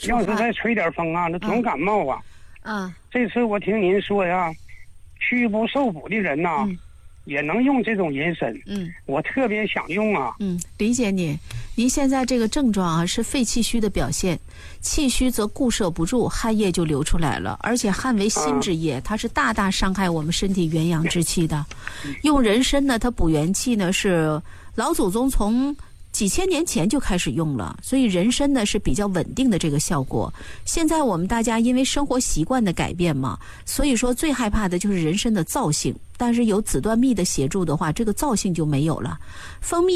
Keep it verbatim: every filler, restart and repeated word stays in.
要是再吹点风啊，那总感冒啊。 啊， 这次我听您说呀，虚不受补的人呐、 嗯， 也能用这种人参。 嗯， 我特别想用啊。 嗯，理解你。您现在这个症状啊是肺气虚的表现，气虚则固摄不住，汗液就流出来了，而且汗为心之液，它是大大伤害我们身体元阳之气的。用人参呢，它补元气呢是老祖宗从几千年前就开始用了，所以人参呢是比较稳定的这个效果。现在我们大家因为生活习惯的改变嘛，所以说最害怕的就是人参的燥性，但是有紫断蜜的协助的话，这个燥性就没有了。蜂蜜